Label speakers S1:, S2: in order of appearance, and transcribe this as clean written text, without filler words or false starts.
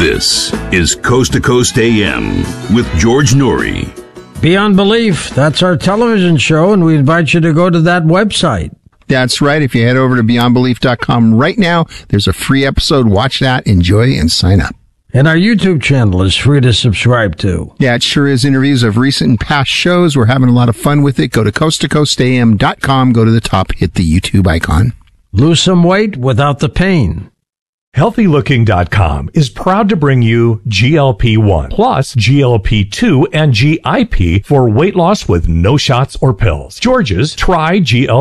S1: This is Coast to Coast AM with George Noory.
S2: Beyond Belief, that's our television show, and we invite you to go to that website.
S3: That's right. If you head over to beyondbelief.com right now, there's a free episode. Watch that, enjoy, and sign up.
S2: And our YouTube channel is free to subscribe to.
S3: Yeah, it sure is. Interviews of recent and past shows. We're having a lot of fun with it. Go to coasttocoastam.com. Go to the top, hit the YouTube icon.
S2: Lose some weight without the pain.
S4: HealthyLooking.com is proud to bring you GLP-1 plus GLP-2 and GIP for weight loss with no shots or pills. George's Try GLP